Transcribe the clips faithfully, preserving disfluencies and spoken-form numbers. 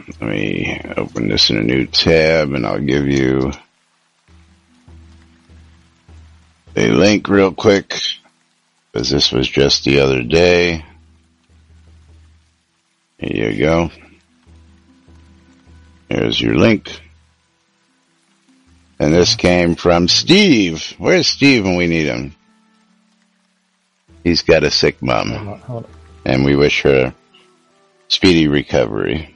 let me open this in a new tab, and I'll give you a link real quick, because this was just the other day. Here you go. Here's your link. And this came from Steve. Where's Steve when we need him? He's got a sick mom. Hold on, hold on. And we wish her speedy recovery.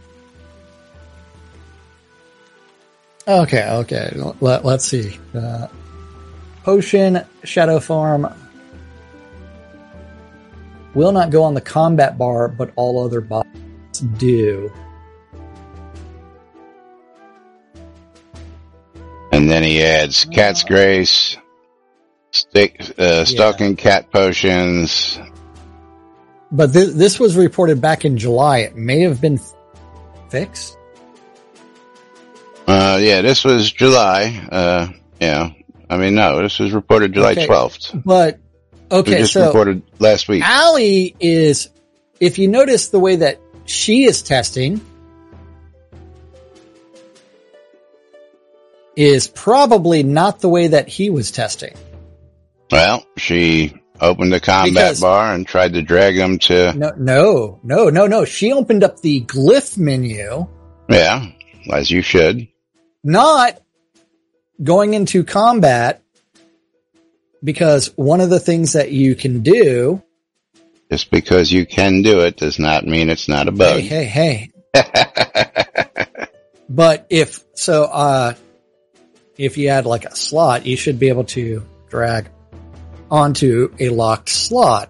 Okay, okay. Let, let's see. Uh, Potion Shadow Farm will not go on the combat bar, but all other bots do. And then he adds Cat's Grace, stick, uh, Stalking yeah. Cat Potions. But th- this was reported back in July. It may have been f- fixed. Uh, yeah, this was July. Uh, yeah. I mean, no, this was reported July okay. twelfth. But, okay, it was just so. reported last week. Allie is, if you notice the way that she is testing, is probably not the way that he was testing. Well, she opened the combat because, bar and tried to drag him to... No, no, no, no, no. She opened up the glyph menu. Yeah, as you should. Not going into combat, because one of the things that you can do... Just because you can do it does not mean it's not a bug. Hey, hey, hey. But if... So, uh... if you add like a slot, you should be able to drag onto a locked slot.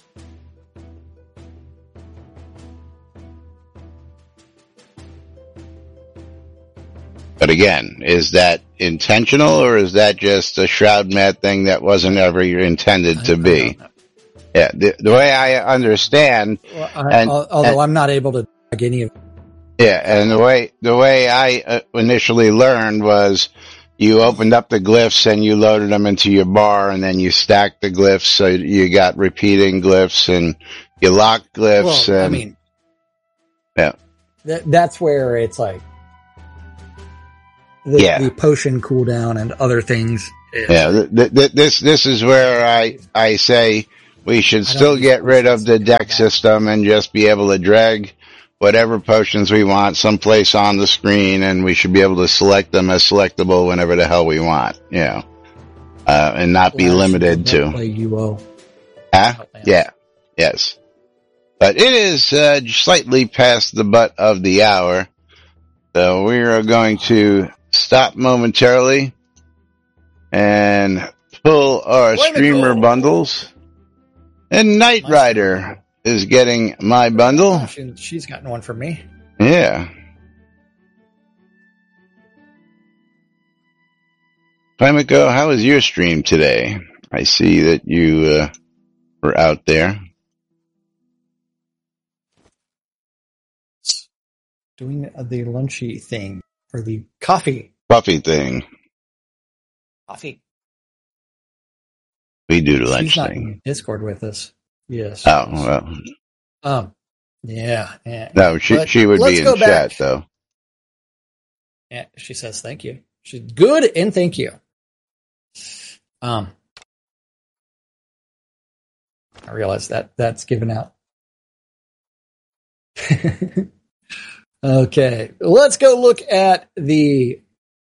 But again, is that intentional, or is that just a Shroud Mat thing that wasn't ever intended to be? Yeah, the, the way I understand, well, I, and, although and, I'm not able to drag any of. Yeah, and the way the way I uh, initially learned was, you opened up the glyphs and you loaded them into your bar, and then you stacked the glyphs, so you got repeating glyphs, and you locked glyphs. Well, and, I mean, yeah, th- that's where it's like the, yeah. the potion cooldown and other things. Is, yeah, th- th- this this is where I I say we should still get rid of the deck system and just be able to drag whatever potions we want someplace on the screen, and we should be able to select them as selectable whenever the hell we want, you know, uh, and not be limited to. Play U O. Huh? Yeah. Yes. But it is uh, slightly past the butt of the hour, so we are going to stop momentarily and pull our streamer bundles. And Knight Rider is getting my bundle. She, she's gotten one from me. Yeah. Primako, how was your stream today? I see that you uh, were out there. Doing the lunchy thing, or the coffee. Coffee thing. Coffee. We do the lunch She's not thing. in Discord with us. Yes. Oh, well. Um, yeah. yeah. No, she But she would be in back. chat, though. Yeah, she says thank you. She's good, and thank you. Um, I realize that that's given out. Okay, let's go look at the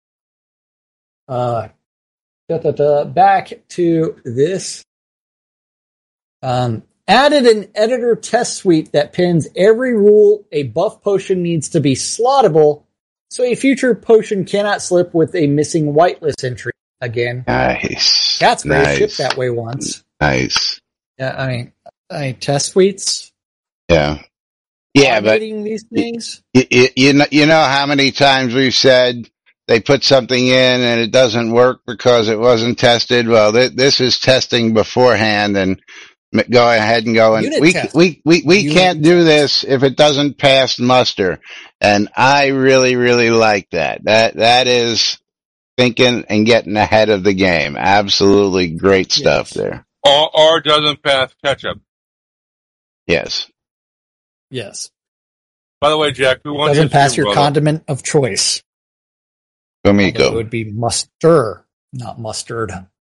uh, da, da, da, back to this. Um, added an editor test suite that pins every rule a buff potion needs to be slottable, so a future potion cannot slip with a missing whitelist entry again. Nice. That's great. Nice. Shipped that way once. Nice. Yeah, I mean, I mean, test suites. Yeah. Yeah, but these things. You, you, you know, you know how many times we've said they put something in and it doesn't work because it wasn't tested. Well, th- this is testing beforehand, and go ahead and go. And Unit we, test. we, we, we Unit can't test. do this if it doesn't pass muster. And I really, really like that. That, that is thinking and getting ahead of the game. Absolutely great stuff Yes. there. Or, or doesn't pass catch up. Yes. Yes. By the way, Jack, who won Doesn't the pass your brother? condiment of choice. Tomiko. It would be mustard, not mustard.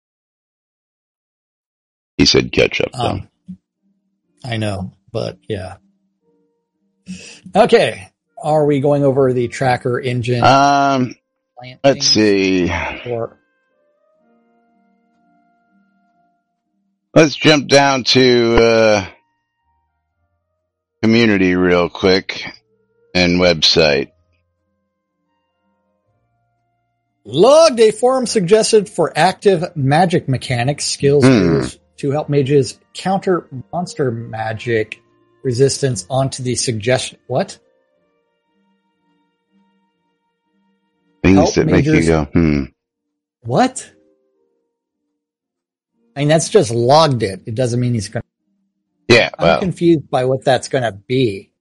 He said ketchup, though. Um, I know, but yeah. Okay. Are we going over the tracker engine? Um, let's see. Or let's jump down to uh, community real quick and website. Logged a forum suggested for active magic mechanics skills Hmm. to help mages counter monster magic resistance onto the suggestion. What? Things Help that make you majors- go, hmm. What? I mean, that's just logged it. It doesn't mean he's going to. Yeah, I'm well, confused by what that's going to be.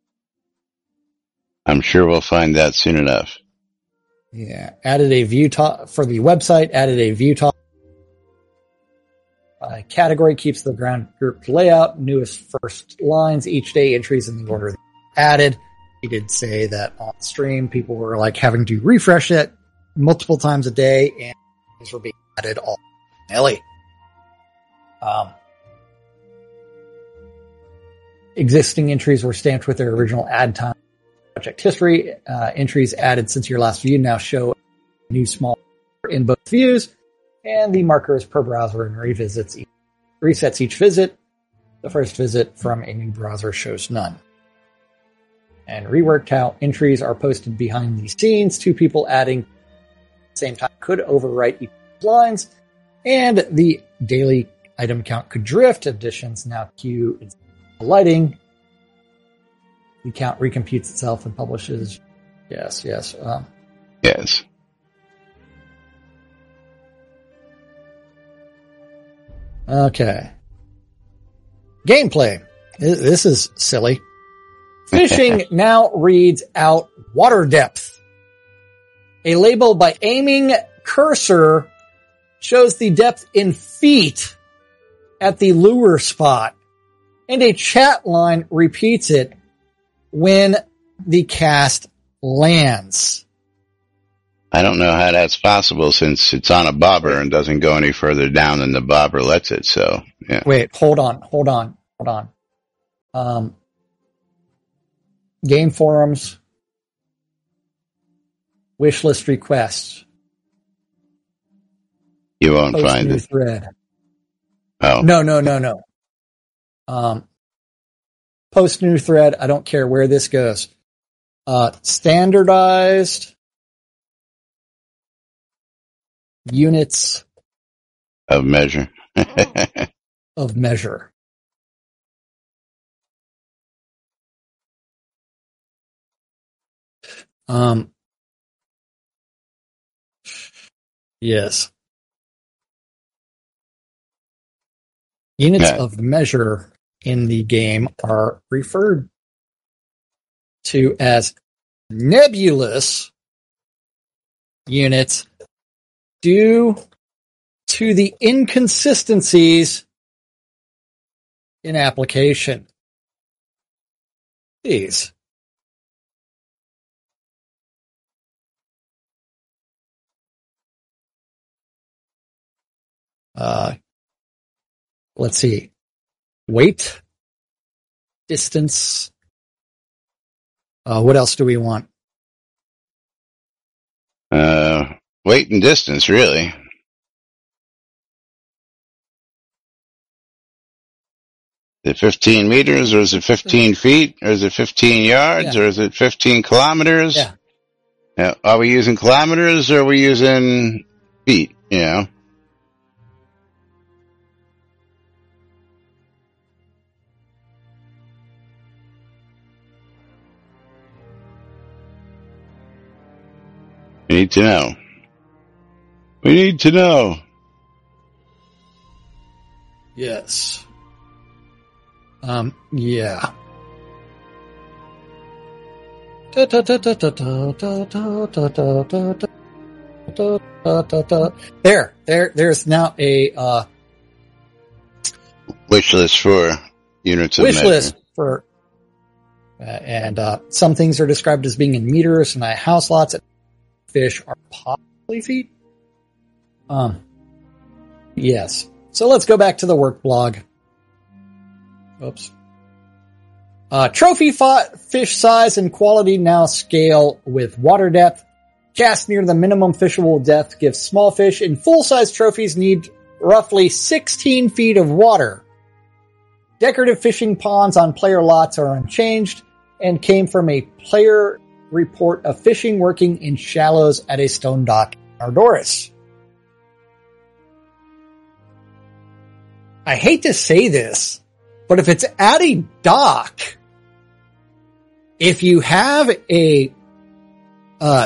I'm sure we'll find that soon enough. Yeah. Added a view top for the website, added a view top. Uh, category keeps the ground group layout, newest first lines each day, entries in the order added. He did say that on stream, people were like having to refresh it multiple times a day, and these were being added all willy-nilly. Um, existing entries were stamped with their original add time. Project history uh, entries added since your last view now show new small in both views, and the markers per browser and revisits each, resets each visit. The first visit from a new browser shows none. And reworked how entries are posted behind the scenes. Two people adding at the same time could overwrite each lines, and the daily item count could drift. Additions now queue lighting. The count recomputes itself and publishes. Yes, yes. Um, Yes. okay. Gameplay. This is silly. Fishing now reads out water depth. A label by aiming cursor shows the depth in feet at the lure spot, and a chat line repeats it when the cast lands. I don't know how that's possible since it's on a bobber and doesn't go any further down than the bobber lets it, so, yeah. Wait, hold on, hold on, hold on. Um, game forums, wishlist requests. You won't Post find new it. thread. Oh. No, no, no, no. Um, post new thread. I don't care where this goes. Uh, standardized units Of measure. of measure. Um, yes. Units Yeah. of measure in the game are referred to as nebulous units due to the inconsistencies in application. These. Uh, let's see. Weight, distance. Uh, what else do we want? Uh, weight and distance, really. Is it fifteen meters, or is it fifteen feet, or is it fifteen yards, Yeah. or is it fifteen kilometers? Yeah. Yeah. Are we using kilometers, or are we using feet, you know? We need to know. We need to know. Yes. Um, yeah. There, there, there's now a, uh, Wish list for units of wish measure. list for Uh, and uh, some things are described as being in meters, and house lots. Fish are possibly feet. Um, yes. So let's go back to the work blog. Oops. Uh, trophy fought fish size and quality now scale with water depth. Cast near the minimum fishable depth gives small fish in full-size trophies need roughly sixteen feet of water. Decorative fishing ponds on player lots are unchanged and came from a player report of fishing working in shallows at a stone dock in Ardoris. I hate to say this, but if it's at a dock, if you have a uh,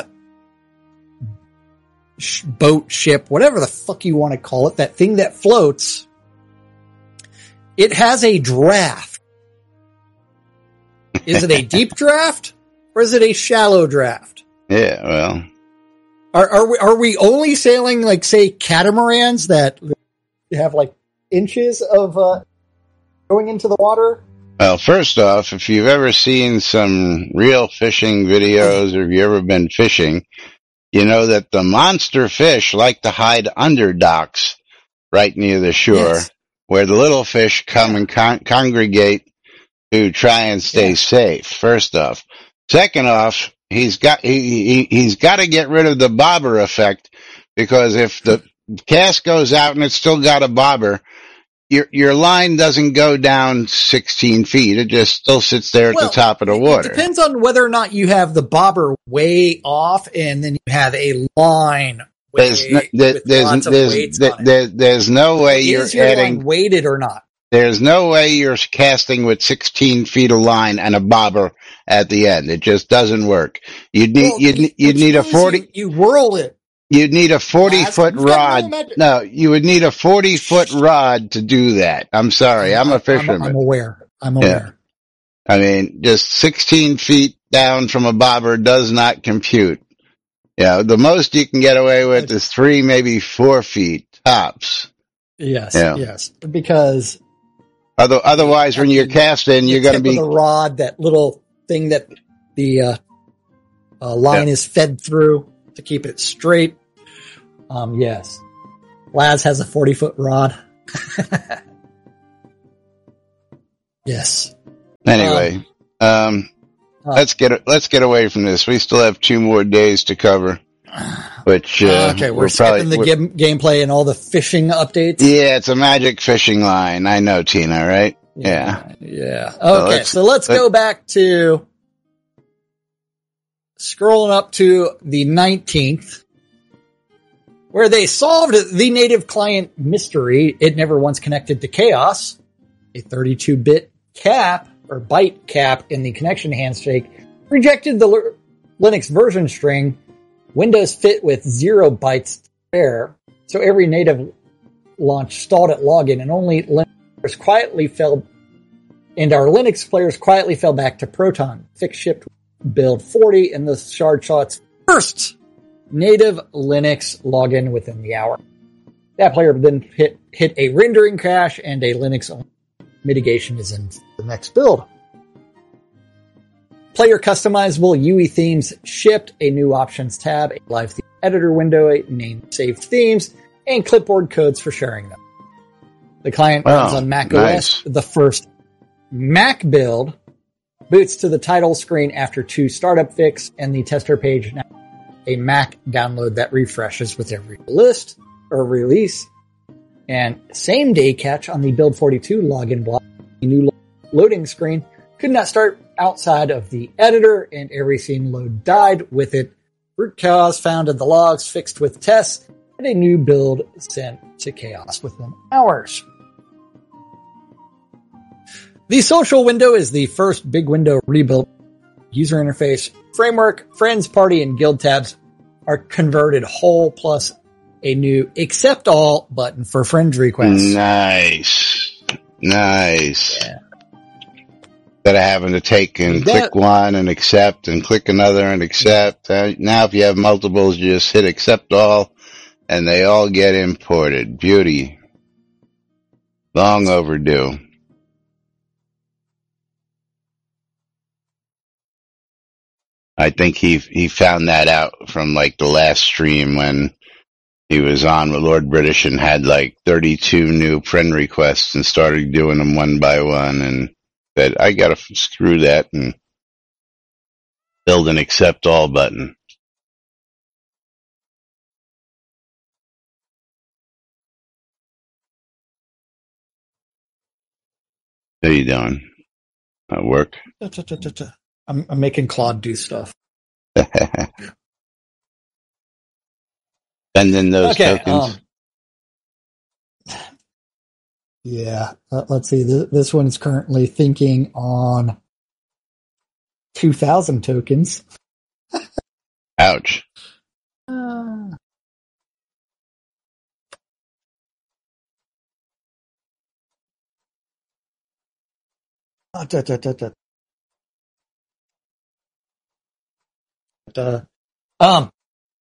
sh- boat, ship, whatever the fuck you want to call it, that thing that floats, it has a draft. Is it a deep draft or is it a shallow draft? Yeah, well, are are we are we only sailing like say catamarans that have like inches of uh, going into the water? Well, first off, if you've ever seen some real fishing videos or if you've ever been fishing, you know that the monster fish like to hide under docks right near the shore, yes, where the little fish come and con- congregate to try and stay yeah. safe, first off. Second off, he's got he, he, he's got to get rid of the bobber effect, because if the cast goes out and it's still got a bobber, your your line doesn't go down sixteen feet. It just still sits there at well, the top of the water. It depends on whether or not you have the bobber way off and then you have a line way, there's no, there, with there's, lots of there's, weights there, on it. There, there's no way you're Is your adding line weighted or not. There's no way you're casting with sixteen feet of line and a bobber at the end. It just doesn't work. You'd need well, you'd, you'd need a forty. You, you whirl it. You'd need a forty foot rod. No, you would need a forty foot rod to do that. I'm sorry, I'm, I'm a fisherman. I'm, I'm aware. I'm aware. Yeah. I mean, just sixteen feet down from a bobber does not compute. Yeah, the most you can get away with is three, maybe four feet tops. Yes, yeah. yes, because. Other, otherwise, when you're casting, you're going to be the rod, that little thing that the uh, uh, line yeah. is fed through to keep it straight. Um, yes, Laz has a forty foot rod. Yes. Anyway, um, um uh, let's get let's get away from this. We still have two more days to cover. Which, uh, okay, we're, we're skipping probably, the game, gameplay and all the fishing updates. Yeah, it's a magic fishing line. I know, Tina, right? Yeah. Yeah. yeah. Okay, so let's, so let's go back to scrolling up to the nineteenth, where they solved the native client mystery. It never once connected to Chaos. A thirty-two bit cap or byte cap in the connection handshake rejected the Linux version string. Windows fit with zero bytes to spare, so every native launch stalled at login, and only Linux players quietly fell, and our Linux players quietly fell back to Proton. Fix shipped build forty, and the shard saw its first native Linux login within the hour. That player then hit hit a rendering crash, and a Linux mitigation is in the next build. Player customizable U I themes shipped, a new options tab, a live theme editor window, a named saved themes, and clipboard codes for sharing them. The client wow, runs on Mac nice. O S. The first Mac build boots to the title screen after two startup fix, and the tester page now a Mac download that refreshes with every list or release. And same day catch on the build forty-two login block. The new lo- loading screen could not start outside of the editor, and every scene load died with it. Root cause found in the logs, fixed with tests, and a new build sent to Chaos within hours. The social window is the first big window rebuilt. User interface, framework, friends, party, and guild tabs are converted whole, plus a new accept all button for friend requests. Nice. Nice. Yeah. Instead of having to take and click one and accept and click another and accept. Uh, now if you have multiples, you just hit accept all and they all get imported. Beauty. Long overdue. I think he he found that out from like the last stream when he was on with Lord British and had like thirty-two new friend requests and started doing them one by one, and said, I gotta screw that and build an accept all button. How you doing? At work? I'm, I'm making Claude do stuff. And then those okay, tokens. Um, yeah, uh, let's see. This, this one's currently thinking on two thousand tokens. Ouch. Uh, uh, da, da, da, da. Uh, um,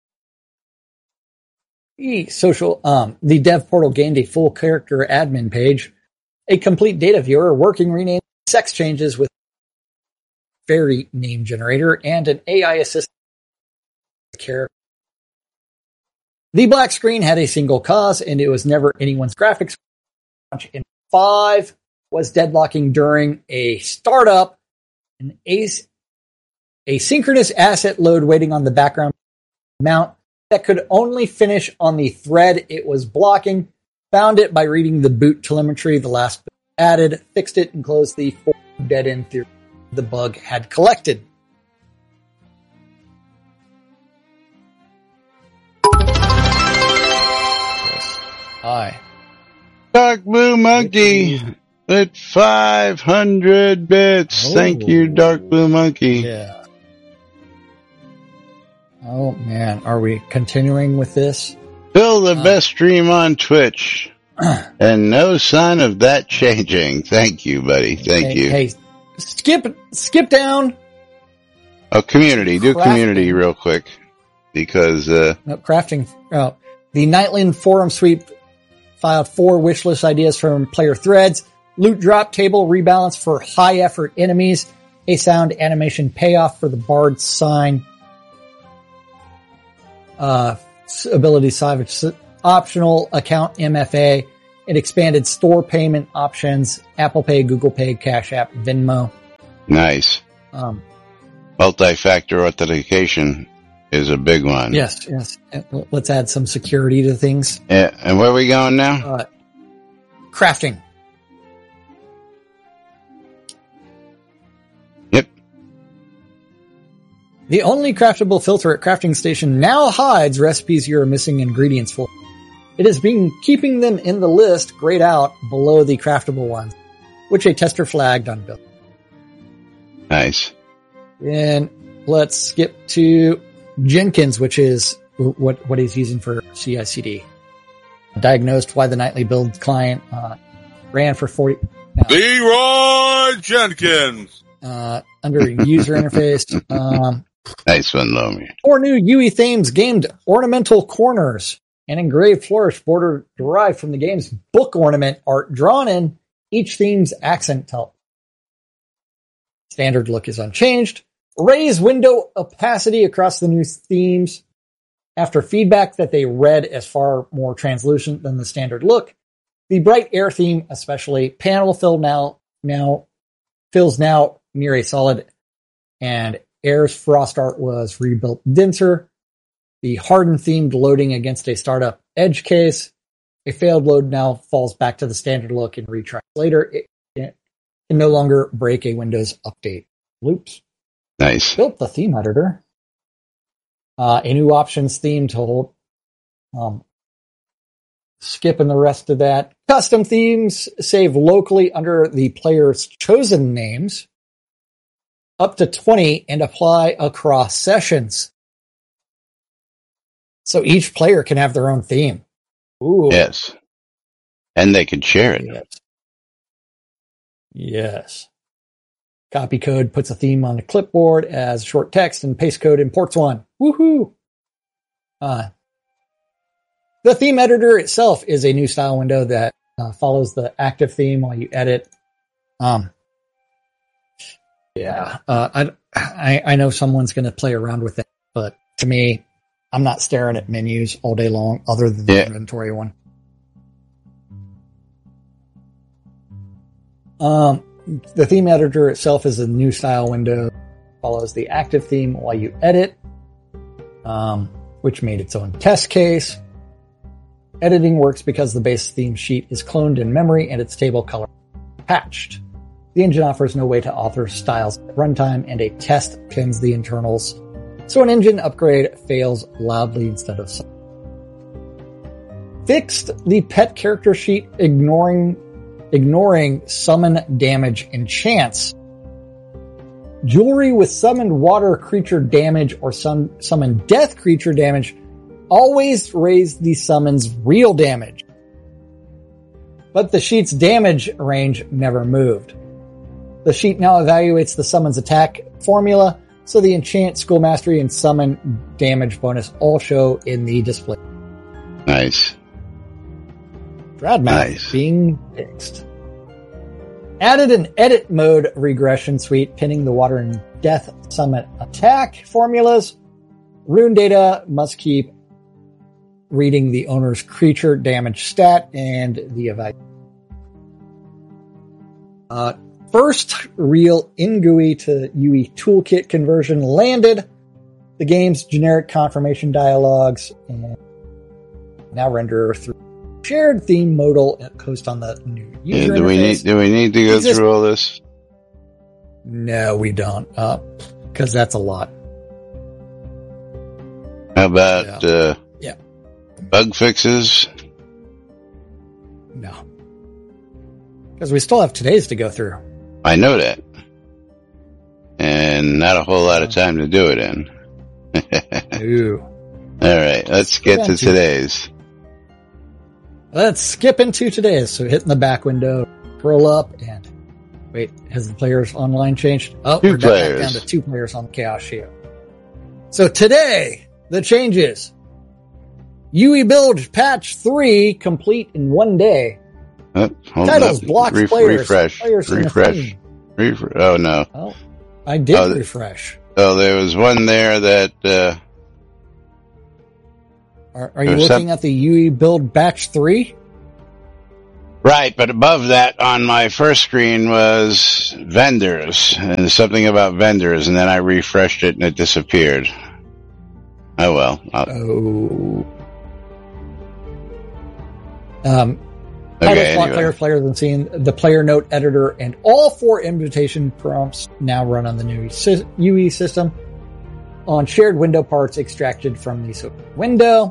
the social, um, the dev portal gained a full character admin page, a complete data viewer, working rename, sex changes with fairy name generator, and an A I assistant character. The black screen had a single cause, and it was never anyone's graphics. In five was deadlocking during a startup, an as- asynchronous asset load waiting on the background mount that could only finish on the thread it was blocking. Found it by reading the boot telemetry the last bit added, fixed it, and closed the four dead end theory the bug had collected. Hi. Dark Blue Monkey with five hundred bits. Oh. Thank you, Dark Blue Monkey. Yeah. Oh, man. Are we continuing with this? Still the uh, best stream on Twitch. And no sign of that changing. Thank you, buddy. Thank hey, you. Hey, skip, skip down. Oh, community. Do crafting. Community real quick. Because, uh... No, crafting. Oh, the Nightland forum sweep filed four wishlist ideas from player threads. Loot drop table rebalance for high effort enemies. A sound animation payoff for the Bard sign. Uh, ability salvage optional account M F A. It expanded store payment options. Apple Pay, Google Pay, Cash App, Venmo. Nice. Um, multi-factor authentication is a big one. Yes, yes. Let's add some security to things. Yeah, and where are we going now? Uh, crafting. Yep. The only craftable filter at Crafting Station now hides recipes you're missing ingredients for. It has been keeping them in the list grayed out below the craftable ones, which a tester flagged on build. Nice. And let's skip to Jenkins, which is what, what he's using for C I C D. Diagnosed why the nightly build client, uh, ran for forty. No. Leroy Jenkins! Uh, under user interface, um, nice one, Lomi. Four new U E themes gamed ornamental corners. An engraved flourish border derived from the game's book ornament art drawn in each theme's accent type. Standard look is unchanged. Raise window opacity across the new themes. After feedback that they read as far more translucent than the standard look, the bright air theme, especially panel fill now, now fills now near a solid, and air's frost art was rebuilt denser. The hardened themed loading against a startup edge case. A failed load now falls back to the standard look and retries later. It, it can no longer break a Windows update loops. Nice. Built the theme editor. Uh, a new options theme to hold. Um, skipping the rest of that. Custom themes save locally under the player's chosen names. Up to twenty and apply across sessions. So each player can have their own theme. Ooh. Yes. And they can share it. Yes. Yes. Copy code puts a theme on a clipboard as short text, and paste code imports one. Woohoo! Uh, the theme editor itself is a new style window that uh, follows the active theme while you edit. Um, yeah, uh, I, I, I know someone's going to play around with it, but to me, I'm not staring at menus all day long other than the yeah. inventory one. Um, the theme editor itself is a new style window, follows the active theme while you edit, um, which made its own test case. Editing works because the base theme sheet is cloned in memory and its table color patched. The engine offers no way to alter styles at runtime, and a test pins the internals, so an engine upgrade fails loudly instead of silently. Fixed the pet character sheet, ignoring ignoring summon damage and chance. Jewelry with summoned water creature damage or sun, summoned death creature damage always raise the summon's real damage, but the sheet's damage range never moved. The sheet now evaluates the summon's attack formula, so the enchant, school mastery, and summon damage bonus all show in the display. Nice. Dradmath nice. Being fixed. Added an edit mode regression suite, pinning the water and death summon attack formulas. Rune data must keep reading the owner's creature damage stat and the evaluation. Uh, first real in G U I to U I toolkit conversion landed. The game's generic confirmation dialogues and now render through shared theme modal host on the new user yeah, do we need do we need to go Exist- through all this? No, we don't, uh, because that's a lot. How about yeah. uh, yeah. bug fixes? No, because we still have today's to go through. I know that, and not a whole lot of time to do it in. Ooh. All right, let's get to today's. Let's skip into today's. So hitting the back window, scroll up, and wait, has the players online changed? Oh, two we're players. down to two players on Chaos Shield. So today, the changes. U I build patch three complete in one day. Oh, hold Titles, up. blocks, Re- players. refresh. Players refresh. Refresh. Oh, no. Oh, I did oh, refresh. Oh, there was one there that, uh, Are, are you looking some... at the U I build batch three? Right, but above that on my first screen was vendors and something about vendors, and then I refreshed it and it disappeared. Oh well. I'll... Oh. Um, okay, title, slot, anyway. players, players, and scene, the player note editor, and all four invitation prompts now run on the new U I system on shared window parts extracted from the window.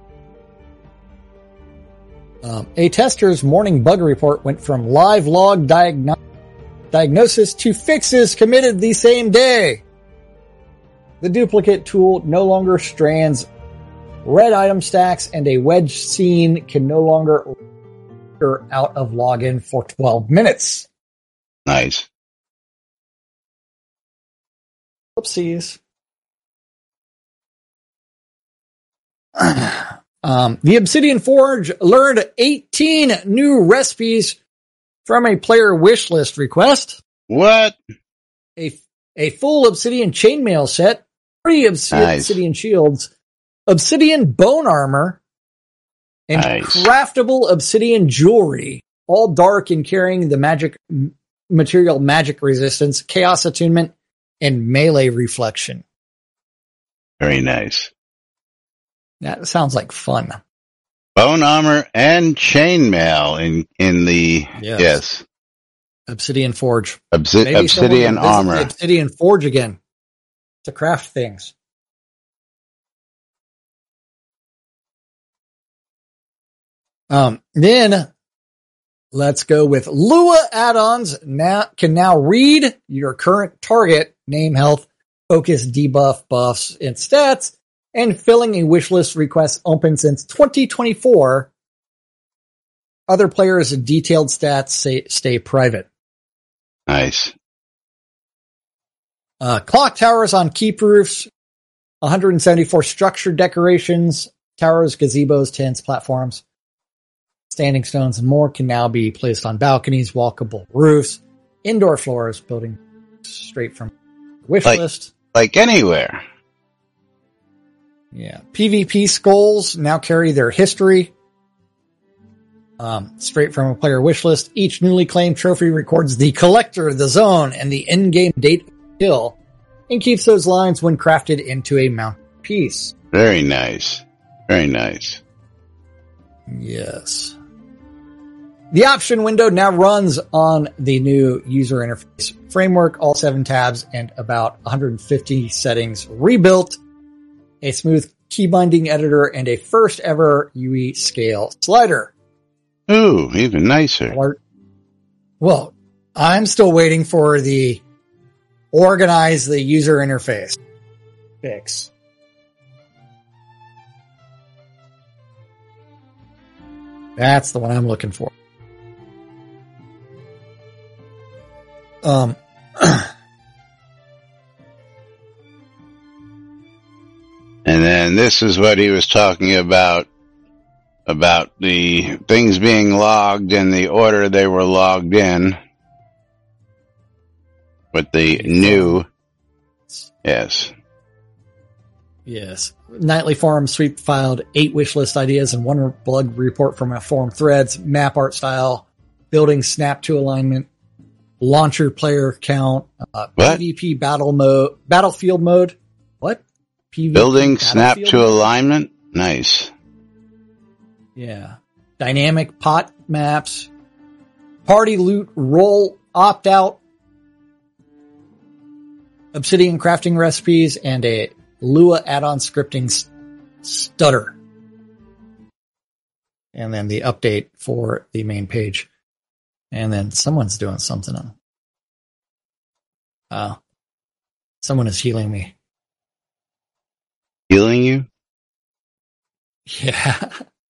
Um, a tester's morning bug report went from live log diagno- diagnosis to fixes committed the same day. The duplicate tool no longer strands red item stacks, and a wedge scene can no longer out of login for twelve minutes. Nice. Whoopsies. Um, the Obsidian Forge learned eighteen new recipes from a player wish list request. What? A, a full Obsidian chainmail set, three Obsidian, nice. Obsidian shields, Obsidian bone armor, and nice. craftable Obsidian jewelry, all dark and carrying the magic material magic resistance, chaos attunement, and melee reflection. Very nice. That sounds like fun. Bone armor and chainmail in in the yes, yes. Obsidian Forge. Obsi- Obsidian armor. The Obsidian Forge again to craft things. Um, then let's go with Lua add-ons. Now can now read your current target name, health, focus, debuff, buffs, and stats. And filling a wishlist request open since twenty twenty-four. Other players' detailed stats say, stay private. Nice. Uh, clock towers on keep roofs, one hundred seventy-four structured decorations, towers, gazebos, tents, platforms, standing stones, and more can now be placed on balconies, walkable roofs, indoor floors, building straight from wish like, list. Like anywhere. Yeah. PvP skulls now carry their history. Um, straight from a player wish list. Each newly claimed trophy records the collector, the zone, and the in-game date of kill, and keeps those lines when crafted into a mounted piece. Very nice. Very nice. Yes. The option window now runs on the new user interface framework, all seven tabs and about one hundred fifty settings rebuilt, a smooth key binding editor, and a first ever U E scale slider. Ooh, even nicer. Well, I'm still waiting for the organize the user interface fix. That's the one I'm looking for. Um, and then this is what he was talking about, about the things being logged in the order they were logged in with the new. Yes. Yes. Nightly forum sweep filed eight wish list ideas and one bug report from a forum threads, map art style, building snap to alignment, launcher player count, uh, PvP battle mode, battlefield mode. What? PvP building snap to mode? Alignment. Nice. Yeah. Dynamic pot maps, party loot roll opt out, Obsidian crafting recipes, and a Lua add-on scripting st- stutter. And then the update for the main page. And then someone's doing something on. Oh. Someone is healing me. Healing you? Yeah.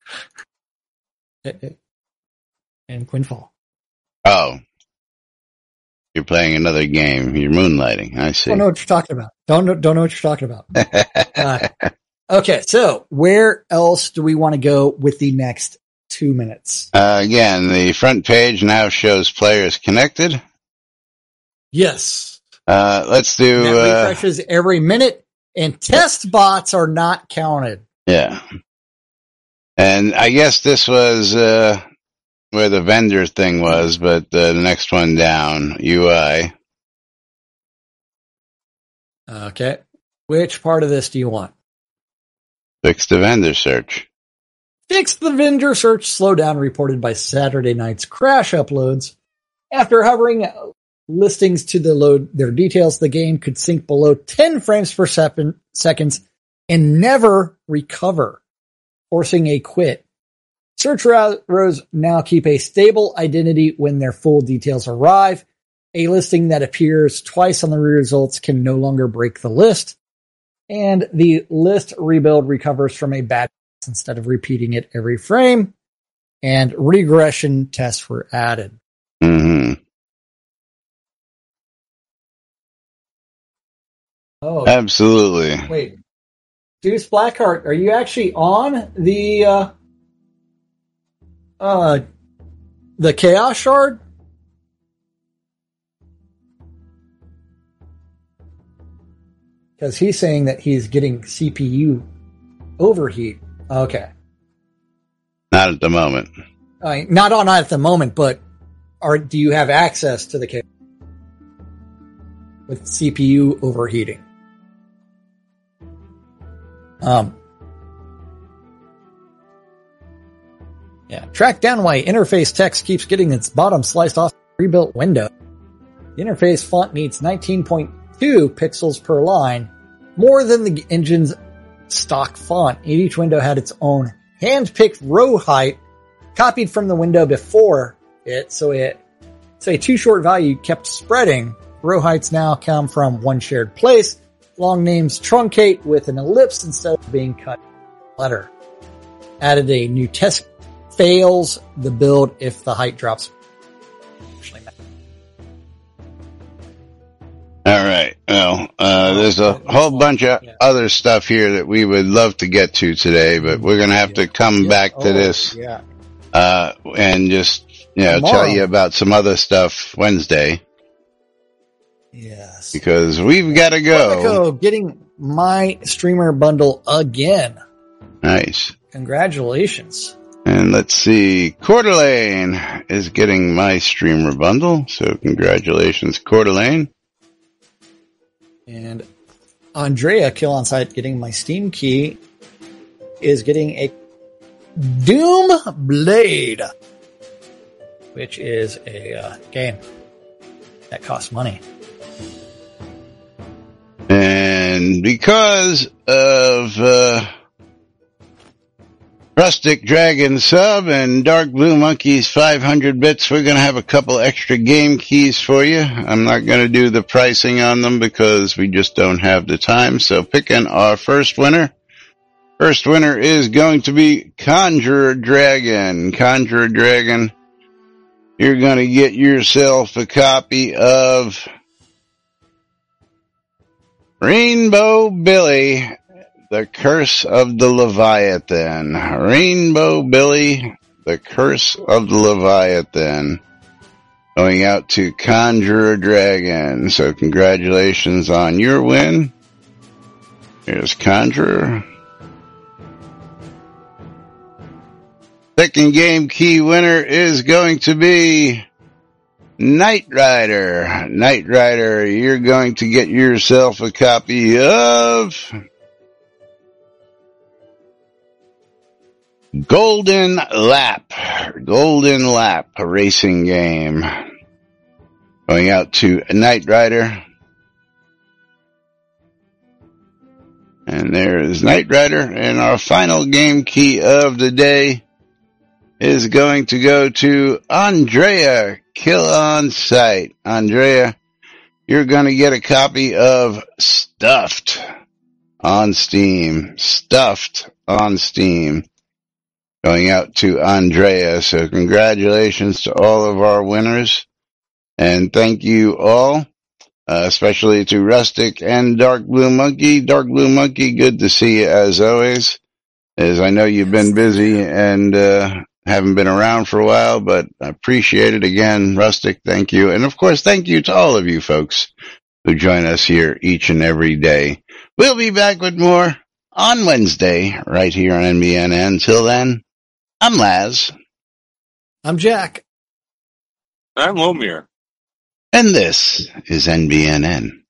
And Quinfall. Oh. You're playing another game. You're moonlighting. I see. Don't know what you're talking about. Don't know, don't know what you're talking about. uh, okay, so where else do we want to go with the next two minutes? Uh, again, the front page now shows players connected. Yes. Uh, let's do... That uh, refreshes every minute, and test bots are not counted. Yeah. And I guess this was... Uh, where the vendor thing was, but uh, the next one down, U I. Okay. Which part of this do you want? Fix the vendor search. Fix the vendor search slowdown reported by Saturday night's crash uploads. After hovering listings to the load their details, the game could sink below ten frames per second seconds and never recover, forcing a quit. Search rows now keep a stable identity when their full details arrive. A listing that appears twice on the results can no longer break the list. And the list rebuild recovers from a bad instead of repeating it every frame. And regression tests were added. Mm-hmm. Oh, absolutely. Wait. Deuce Blackheart, are you actually on the... Uh, Uh, the Chaos Shard? Because he's saying that he's getting C P U overheat. Okay. Not at the moment. Uh, not on at the moment, but are do you have access to the Chaos with C P U overheating? Um. Yeah. Track down why interface text keeps getting its bottom sliced off the rebuilt window. The interface font needs nineteen point two pixels per line, more than the engine's stock font. Each window had its own hand-picked row height, copied from the window before it, so it, so a too short value kept spreading. Row heights now come from one shared place. Long names truncate with an ellipse instead of being cut letter. Added a new test fails the build if the height drops. All right. Well, uh, there's a whole bunch of yeah. other stuff here that we would love to get to today, but we're going to have to come yeah. back to oh, this, yeah. uh, and just, you know, Tomorrow. tell you about some other stuff Wednesday. Yes. Because we've got to go. Quantico getting my streamer bundle again. Nice. Congratulations. And let's see. Coeur d'Alene is getting my streamer bundle. So congratulations, Coeur d'Alene. And Andrea, Kill on Sight, getting my Steam key, is getting a Doom Blade, which is a uh, game that costs money. And because of uh, Rustic Dragon sub and Dark Blue Monkey's five hundred bits, we're going to have a couple extra game keys for you. I'm not going to do the pricing on them because we just don't have the time. So picking our first winner. First winner is going to be Conjurer Dragon. Conjurer Dragon, you're going to get yourself a copy of Rainbow Billy, The Curse of the Leviathan. Rainbow Billy, The Curse of the Leviathan. Going out to Conjurer Dragon. So congratulations on your win. Here's Conjurer. Second game key winner is going to be Knight Rider. Knight Rider, you're going to get yourself a copy of Golden Lap. Golden Lap, a racing game. Going out to Knight Rider. And there is Knight Rider. And our final game key of the day is going to go to Andrea, Kill on Sight. Andrea, you're going to get a copy of Stuffed on Steam. Stuffed on Steam. Going out to Andrea. So congratulations to all of our winners. And thank you all, uh, especially to Rustic and Dark Blue Monkey. Dark Blue Monkey, good to see you as always. As I know you've been busy and uh haven't been around for a while, but I appreciate it again. Rustic, thank you. And of course, thank you to all of you folks who join us here each and every day. We'll be back with more on Wednesday right here on N B N N. Until then, I'm Laz. I'm Jack. I'm Lomir. And this is N B N N.